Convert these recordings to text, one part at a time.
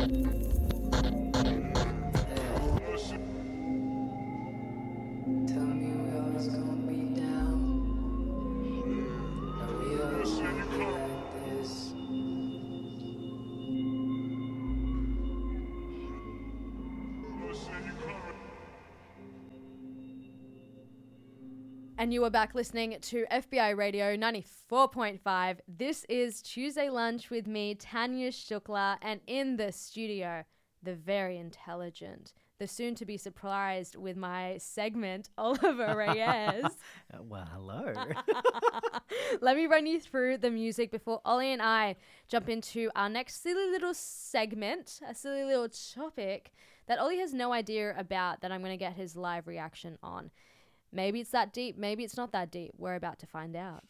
And you are back listening to FBI Radio 94.5. This is Tuesday Lunch with me, Tanya Shukla, and in the studio, the very intelligent, the soon-to-be surprised with my segment, Oliver Reyes. Well, hello. Let me run you through the music before Ollie and I jump into our next silly little segment, a silly little topic that Ollie has no idea about that I'm going to get his live reaction on. Maybe it's that deep. Maybe it's not that deep. We're about to find out.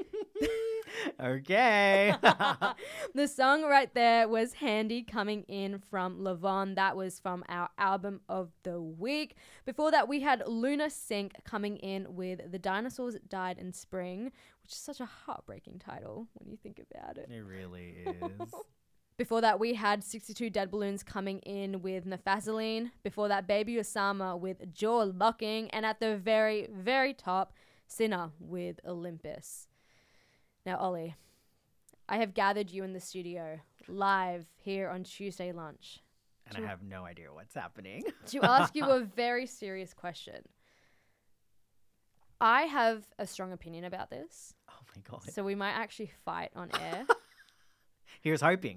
Okay. The song right there was Handy coming in from Levon. That was from our album of the week. Before that, we had Luna Sink coming in with The Dinosaurs Died in Spring, which is such a heartbreaking title when you think about it. It really is. Before that, we had 62 Dead Balloons coming in with Nafazaline. Before that, Baby Osama with Jaw Locking. And at the very, very top, Sinner with Olympus. Now, Ollie, I have gathered you in the studio live here on Tuesday Lunch. And I have no idea what's happening. To ask you a very serious question. I have a strong opinion about this. Oh my God. So we might actually fight on air. Here's hoping.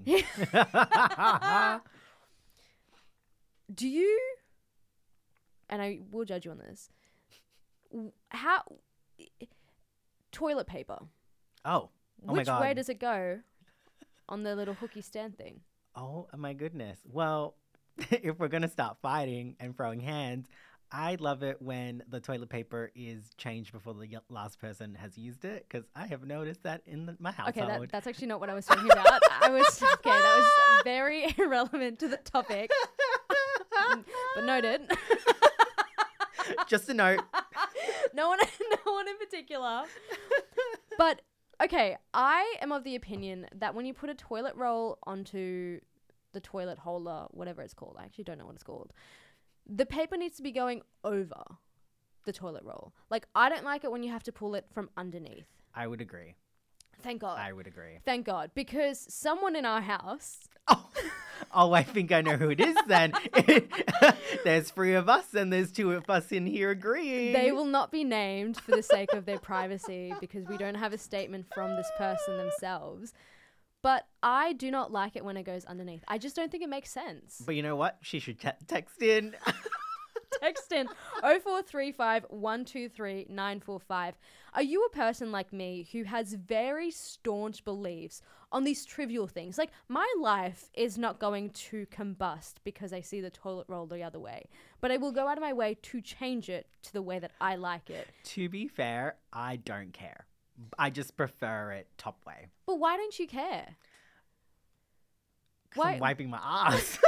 Do you, and I will judge you on this, how, toilet paper. Oh my Which God. way does it go on the little hooky stand thing? Oh my goodness. Well, if we're going to start fighting and throwing hands, I love it when the toilet paper is changed before the last person has used it, because I have noticed that in my household. Okay, that's actually not what I was talking about. That was very irrelevant to the topic. But noted. Just a note. No one in particular. But okay, I am of the opinion that when you put a toilet roll onto the toilet holder, whatever it's called, I actually don't know what it's called, the paper needs to be going over the toilet roll. Like, I don't like it when you have to pull it from underneath. I would agree. Thank God. I would agree. Thank God. Because someone in our house... Oh, I think I know who it is then. There's 3 of us and there's 2 of us in here agreeing. They will not be named for the sake of their privacy because we don't have a statement from this person themselves. But I do not like it when it goes underneath. I just don't think it makes sense. But you know what? She should text in. Text in 0435 123 945. Are you a person like me who has very staunch beliefs on these trivial things? Like, my life is not going to combust because I see the toilet roll the other way, but I will go out of my way to change it to the way that I like it. To be fair, I don't care. I just prefer it top way. But why don't you care? 'Cause I'm wiping my ass.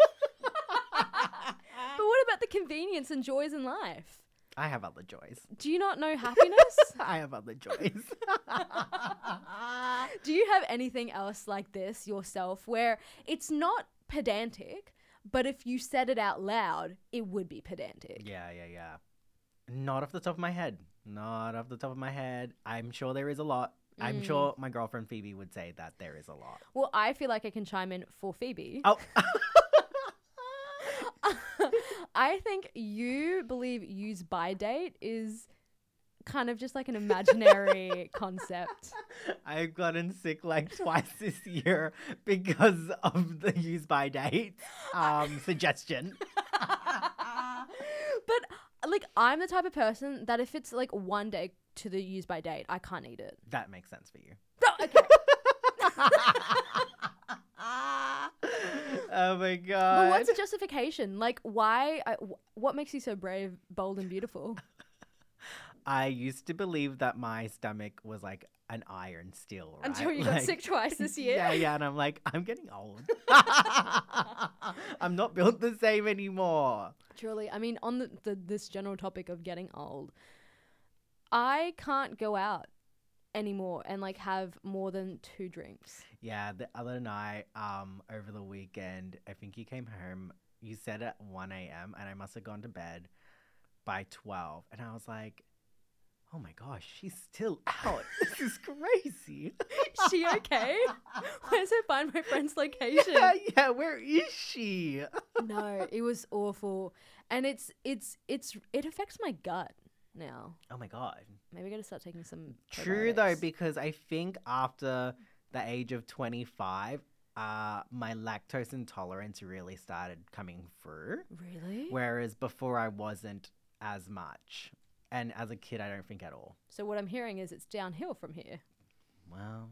But what about the convenience and joys in life? I have other joys. Do you not know happiness? I have other joys. Do you have anything else like this yourself where it's not pedantic, but if you said it out loud, it would be pedantic? Yeah. Not off the top of my head. I'm sure there is a lot. I'm sure my girlfriend Phoebe would say that there is a lot. Well, I feel like I can chime in for Phoebe. Oh. I think you believe use by date is kind of just like an imaginary concept. I've gotten sick like twice this year because of the use by date suggestion. But like, I'm the type of person that if it's like one day to the use by date, I can't eat it. That makes sense for you. Oh, okay. Oh my God. But what's the justification? Like, why? What makes you so brave, bold, and beautiful? I used to believe that my stomach was like an iron still, right? Until you got sick twice this year. Yeah, and I'm like, I'm getting old. I'm not built the same anymore. Truly, I mean, on this general topic of getting old, I can't go out anymore and like have more than 2 drinks. Yeah, the other night, over the weekend, I think you came home. You said at 1 a.m. and I must have gone to bed by 12. And I was like, oh my gosh, she's still out. This is crazy. Is she okay? Where's her find my friend's location? Yeah, where is she? No, it was awful. And it affects my gut now. Oh my God. Maybe I gotta start taking some True though, probiotics. because I think after the age of 25, my lactose intolerance really started coming through. Really? Whereas before I wasn't as much. And as a kid, I don't think at all. So what I'm hearing is it's downhill from here. Well.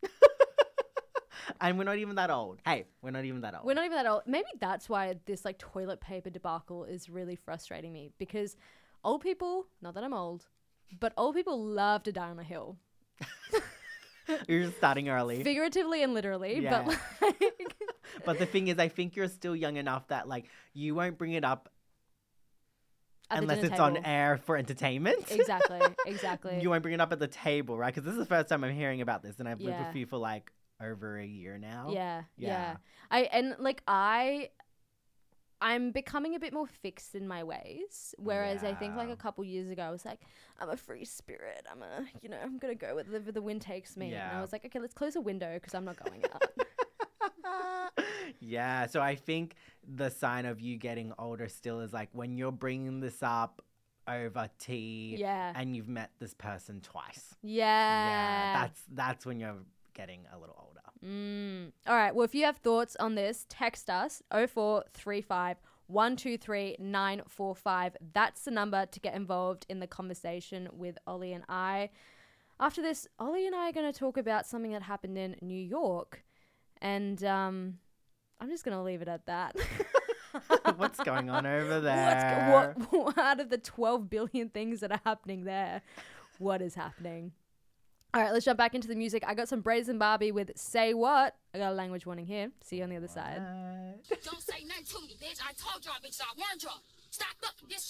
And we're not even that old. Hey, we're not even that old. We're not even that old. Maybe that's why this like toilet paper debacle is really frustrating me, because old people, not that I'm old, but old people love to die on a hill. You're just starting early. Figuratively and literally, Yeah. but like But the thing is, I think you're still young enough that like you won't bring it up at the unless dinner it's on table. air for entertainment. Exactly. You won't bring it up at the table, right? Because this is the first time I'm hearing about this, and I've lived Yeah. with you for like over a year now. Yeah. I'm becoming a bit more fixed in my ways. Whereas I think like Yeah. a couple years ago, I was like, I'm a free spirit. I'm going to go wherever the wind takes me. And I Yeah. was like, okay, let's close a window because I'm not going out. Yeah, so I think the sign of you getting older still is like when you're bringing this up over tea Yeah. and you've met this person twice. Yeah. That's when you're getting a little older. All right. Well, if you have thoughts on this, text us 0435 123 945. That's the number to get involved in the conversation with Ollie and I. After this, Ollie and I are going to talk about something that happened in New York. And I'm just going to leave it at that. What's going on over there? What out of the 12 billion things that are happening there, what is happening? All right, let's jump back into the music. I got some Brazen Barbie with Say What. I got a language warning here. See you on the other side. What? Don't say nothing to me, bitch. I told y'all, bitch, I warned y'all. Stop up this